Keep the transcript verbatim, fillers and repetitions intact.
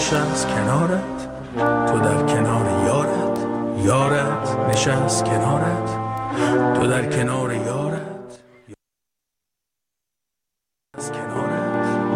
نشست کنارت، تو در کنار یارت، یارت نشست کنارت، تو در کنار یارت.